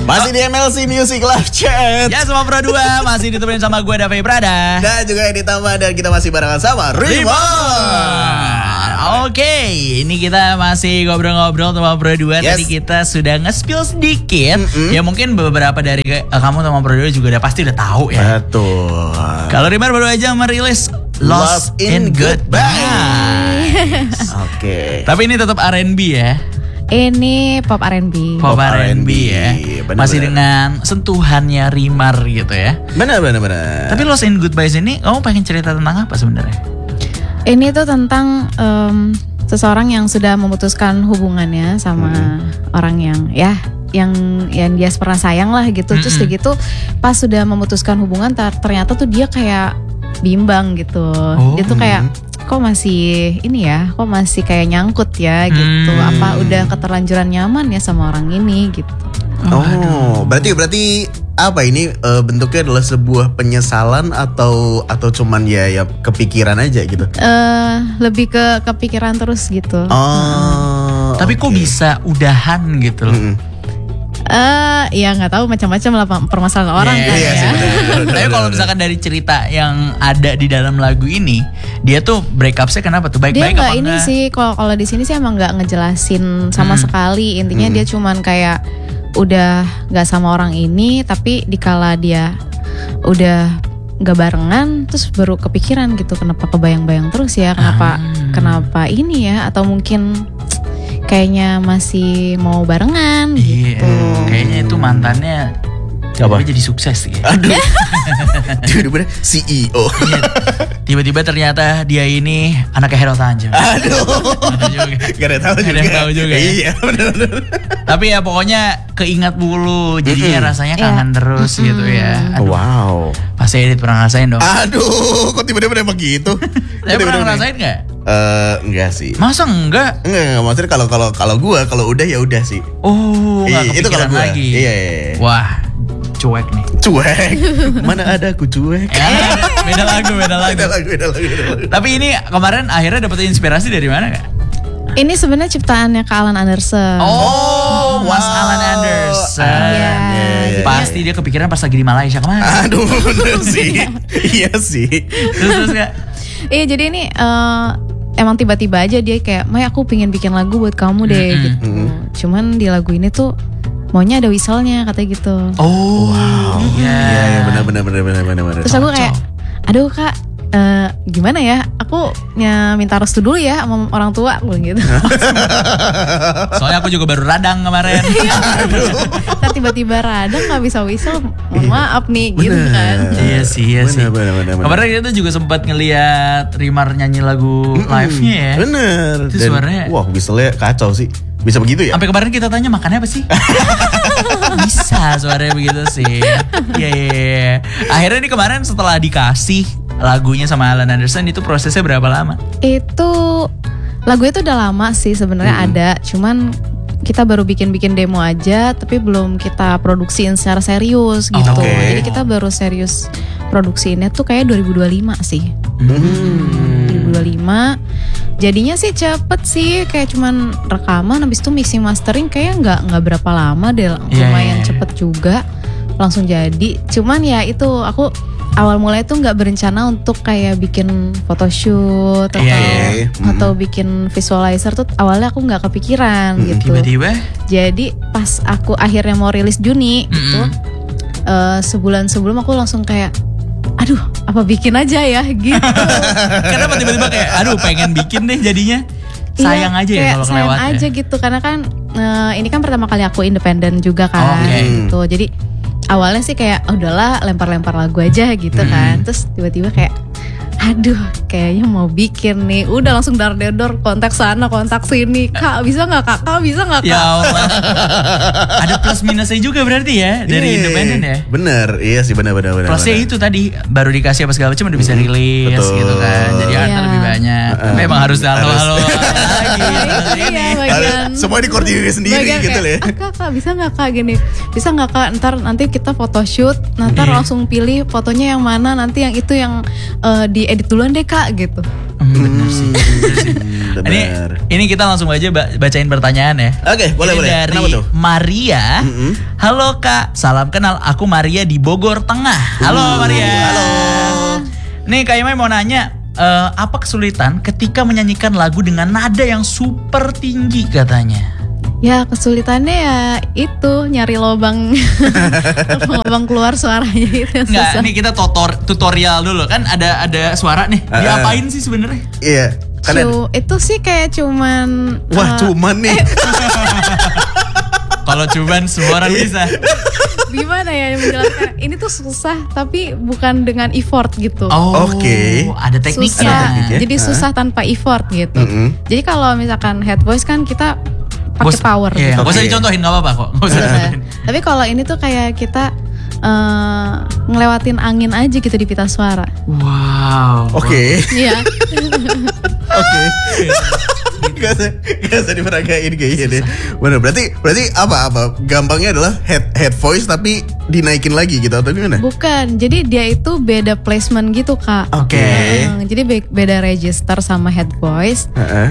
Masih di MLC Music Live Chat. Ya semua Pro 2 masih ditemenin sama gue Davi Prada. Dan juga yang ditambah dan kita masih barengan sama Rima. Oke, ini kita masih ngobrol-ngobrol sama Pro 2. Yes. Tadi kita sudah nge-spill sedikit. Ya mungkin beberapa dari kamu sama Pro 2 juga pasti udah tahu ya. Betul. Kalau Rima baru aja merilis Lost in Goodbye. Oke. Tapi ini tetap R&B ya. Ini pop R&B. Pop R&B ya. Bener-bener. Masih dengan sentuhannya Rimar gitu ya. Benar. Tapi Lost in Goodbye ini kamu pengen cerita tentang apa sebenarnya? Ini tuh tentang seseorang yang sudah memutuskan hubungannya sama orang yang dia pernah sayang lah gitu. Terus kayak gitu pas sudah memutuskan hubungan ternyata tuh dia kayak bimbang gitu. Dia tuh kayak kok masih kok masih kayak nyangkut ya gitu. Apa udah keterlanjuran nyaman ya sama orang ini gitu. Berarti apa ini bentuknya adalah sebuah penyesalan atau cuman ya kepikiran aja gitu? Lebih ke kepikiran terus gitu. Tapi kok bisa udahan gitu loh? Ya nggak tahu macam-macam lah permasalahan orang kan iya, ya. Tapi kalau misalkan dari cerita yang ada di dalam lagu ini, dia tuh break up-nya kenapa tuh? Dia Baik-baik apa nggak ini enggak? sih kalau di sini sih emang nggak ngejelasin sama sekali. Intinya dia cuman kayak udah nggak sama orang ini, tapi dikala dia udah nggak barengan, terus baru kepikiran gitu kenapa kebayang-bayang terus ya, kenapa ini ya, atau mungkin kayaknya masih mau barengan gitu. Kayaknya itu mantannya Apa? jadi sukses ya. Aduh. Tiba-tiba CEO. Tiba-tiba ternyata dia ini anaknya Hero Tanjung. Aduh. Gak ada tahu juga. Iya, benar. Tapi ya pokoknya keingat mulu, jadinya rasanya kangen terus gitu ya. Aduh, Wow. Pasti Edit pernah ngerasain dong. Aduh, kok tiba-tiba emang gitu? Tapi pernah ngerasain nggak? Enggak sih. Masa enggak? Enggak, maksudnya kalau udah ya udah sih. Oh, nggak Itu kalau kepikiran gua. lagi. Iya. Wah, cuek nih. Cuek. Mana ada aku cuek. Beda lagu. Beda lagu. Tapi ini kemarin akhirnya dapet inspirasi dari mana kak? Ini sebenarnya ciptaannya Kak Alan Anderson. Oh, Mas Alan Anderson. Iya. Pasti dia kepikiran pas lagi di Malaysia kemarin. Aduh, bener sih. Iya sih. Terus kak? Iya, jadi ini emang tiba-tiba aja dia kayak, "May, aku pengen bikin lagu buat kamu deh," gitu. Cuman di lagu ini tuh maunya ada whistle-nya katanya gitu. Oh, wow. Iya, benar. Terus aku kayak, "Aduh Kak, gimana ya? Aku minta restu dulu ya sama orang tua," aku gitu. Soalnya aku juga baru radang kemarin. Ntar tiba-tiba radang nggak bisa whistle, mohon maaf nih gitu kan. Iya sih. Bener. Kemarin kita juga sempat ngeliat Rimar nyanyi lagu live-nya ya. Bener. Itu suaranya. Wah, whistle-nya kacau sih. Bisa begitu ya? Sampai kemarin kita tanya makannya apa sih? Bisa suaranya begitu sih. Iya. Akhirnya ini kemarin setelah dikasih lagunya sama Alan Anderson, itu prosesnya berapa lama? Itu lagu itu udah lama sih sebenarnya ada, cuman kita baru bikin demo aja, tapi belum kita produksiin secara serius gitu. Jadi kita baru serius produksiinnya tuh kayak 2025 sih. 2025. Jadinya sih cepet sih, kayak cuman rekaman, habis itu mixing mastering kayak nggak berapa lama deh, lumayan cepet juga, langsung jadi. Cuman ya itu aku awal mulai tuh nggak berencana untuk kayak bikin photoshoot atau bikin visualizer tuh awalnya aku nggak kepikiran gitu. Tiba-tiba? Jadi pas aku akhirnya mau rilis Juni gitu, sebulan sebelum aku langsung kayak, aduh apa bikin aja ya gitu. Kenapa tiba-tiba kayak aduh pengen bikin deh jadinya? Sayang aja ya kalau kelewat sayang aja gitu, karena kan ini kan pertama kali aku independen juga kan gitu. Jadi awalnya sih kayak udahlah lempar-lempar lagu aja gitu kan. Terus tiba-tiba kayak aduh kayaknya mau bikin nih. Udah langsung dar-dedor, kontak sana kontak sini. Kak bisa gak kak? Kak bisa gak kak? Ya Allah. Ada plus minusnya juga berarti ya dari independen ya. Bener, iya sih bener. Plusnya itu tadi baru dikasih apa segala macam udah bisa rilis gitu kan. Jadi artnya lebih banyak. Tapi emang harus halo lagi. Iya bagian. Semua dikoordinir sendiri gitu kayak, ya. Kak bisa gak kak gini? Bisa gak kak? Nanti kita photoshoot, ntar langsung pilih fotonya yang mana, nanti yang itu yang diedit duluan deh kak gitu. Bener sih. Bener. Ini kita langsung aja bacain pertanyaan ya. Oke, boleh. Dari Kenapa tuh? Maria. Halo Kak, salam kenal. Aku Maria di Bogor Tengah. Halo Maria. Halo. Nih Kak Imai mau nanya, apa kesulitan ketika menyanyikan lagu dengan nada yang super tinggi katanya? Ya kesulitannya ya itu nyari lubang lubang keluar suaranya itu yang Nggak, susah. ini kita tutorial dulu kan ada suara nih. Diapain sih sebenarnya? Iya. Itu sih kayak cuman Wah, cuman nih. Kalau cuman semua orang bisa. gimana ya menjelaskan? Ini tuh susah tapi bukan dengan effort gitu. Oh, Oke. ada tekniknya. Susah. tekniknya. Jadi susah tanpa effort gitu. Jadi kalau misalkan head voice kan kita pakai power. Iya, Gitu. nggak usah dicontohin, nggak apa-apa kok. Nggak usah Bener. dicontohin. Tapi kalau ini tuh kayak kita ngelewatin angin aja gitu di pita suara. Wow. Oke. Iya. Oke. Gak usah diperagain kayak gini. Bener, berarti apa? Gampangnya adalah head voice tapi dinaikin lagi gitu atau gimana? Bukan. Jadi dia itu beda placement gitu, Kak. Oke. Jadi beda register sama head voice.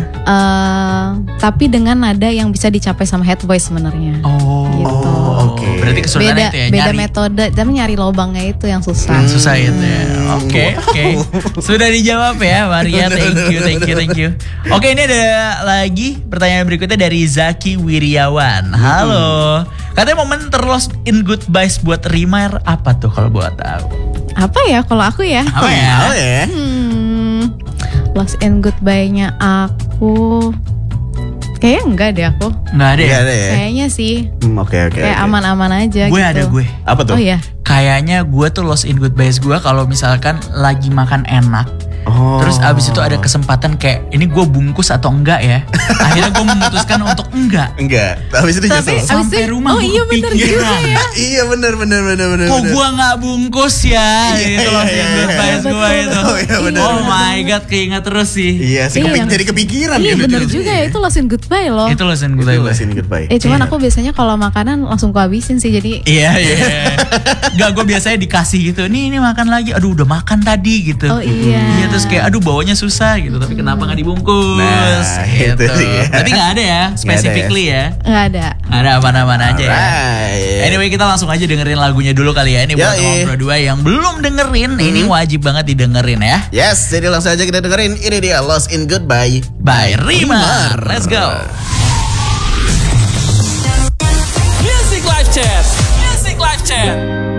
Tapi dengan nada yang bisa dicapai sama head voice sebenarnya. Oh, Gitu. Oke. Berarti kesulitannya itu ya, Beda nyari. metode, tapi nyari lubangnya itu yang susah. Susah itu ya. Oke. Sudah dijawab ya Maria. Thank you. Oke, ini ada lagi pertanyaan berikutnya dari Zaki Wiryawan. Halo. Katanya momen terlost in goodbyes buat Rimar apa tuh kalau buat tahu? Apa ya kalau aku ya? Apa ya? Oh ya. Lost and goodbye-nya aku kayaknya enggak deh aku. Nggak ada ya? Gak ada ya. Kayaknya sih Oke. kayak aman-aman aja Gue gitu. ada gue. Apa tuh? Oh iya. Kayaknya gue tuh lost in goodbyes gue kalau misalkan lagi makan enak. Oh. Terus abis itu ada kesempatan kayak ini gue bungkus atau enggak ya. Akhirnya gue memutuskan untuk enggak. Enggak. Habis itu Tapi nyesel. Sampai itu- rumah oh gue iya bener kepikiran. juga ya. Iya bener. Kok gue nggak bungkus ya? Iya, Itu lost iya, in iya. goodbyes gue Betul, itu. Oh iya bener. Oh my god, keinget terus sih. Iya sih, Iya, jadi kepikiran Iya gitu. bener juga ya, itu lost and goodbye loh. Itu lost in Itu goodbyes. lost in goodbye. Cuman aku biasanya kalau makanan langsung kuhabisin sih jadi. Iya. Gak, gue biasanya dikasih gitu. Ini makan lagi. Aduh udah makan tadi gitu. Oh iya. Iya, terus kayak aduh bawanya susah gitu. Tapi kenapa gak dibungkus? Nah, gitu. itu dia. Tapi gak ada ya, specifically ya. Nggak ada. Ada aman-aman aja ya. Alright. Anyway, kita langsung aja dengerin lagunya dulu kali ya. Ini buat Yoi. teman berdua yang belum dengerin, ini wajib banget didengerin ya. Yes, jadi langsung aja kita dengerin. Ini dia Lost in Goodbye By Rimar. Let's go. Music Live Chat. Music Live Chat.